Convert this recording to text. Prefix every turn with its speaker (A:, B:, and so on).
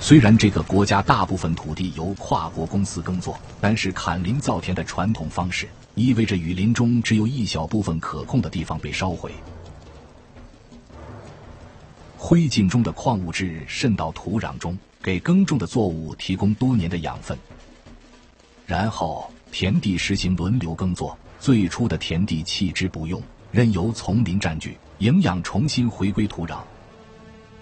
A: 虽然这个国家大部分土地由跨国公司耕作，但是砍林造田的传统方式意味着雨林中只有一小部分可控的地方被烧毁。灰烬中的矿物质渗到土壤中，给耕种的作物提供多年的养分。然后田地实行轮流耕作，最初的田地弃之不用，任由丛林占据，营养重新回归土壤，